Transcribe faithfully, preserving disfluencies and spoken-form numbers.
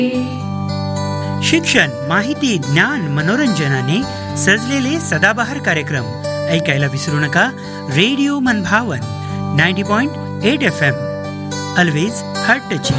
शिक्षण, माहिती, ज्ञान, मनोरंजनाने सजलेले सदाबहार कार्यक्रम ऐकायला विसरू नका. रेडिओ मनभावन ninety point eight F M, always heart touching.